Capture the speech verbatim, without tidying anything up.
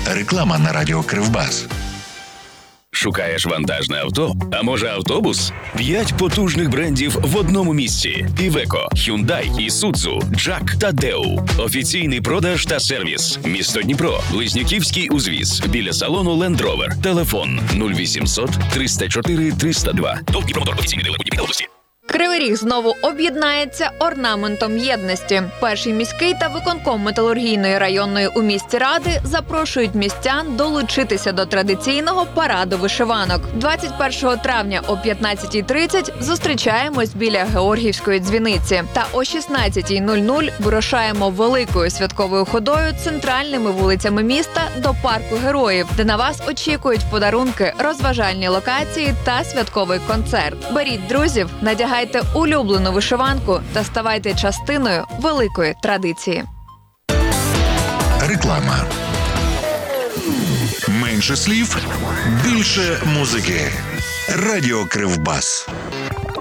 Реклама на радіо Кривбас. Шукаєш вантажне авто? А може автобус? П'ять потужних брендів в одному місці. Iveco, Hyundai, Isuzu, Джак та Deo. Офіційний продаж та сервіс. Місто Дніпро. Близнюківський узвіз. Біля салону Land Rover. Телефон нуль вісімсот триста чотири триста два. ТОВ Дніпро, офіційний дилер будівель області. Кривий Ріг знову об'єднається орнаментом єдності. Перший міський та виконком металургійної районної у місті Ради запрошують містян долучитися до традиційного параду вишиванок. двадцять першого травня о п'ятнадцятій тридцять зустрічаємось біля Георгіївської дзвіниці. Та о шістнадцятій нуль нуль вирушаємо великою святковою ходою центральними вулицями міста до парку Героїв, де на вас очікують подарунки, розважальні локації та святковий концерт. Беріть друзів, надягайте Гайте улюблену вишиванку та ставайте частиною великої традиції. Реклама. Менше слів, більше музики. Радіо Кривбас.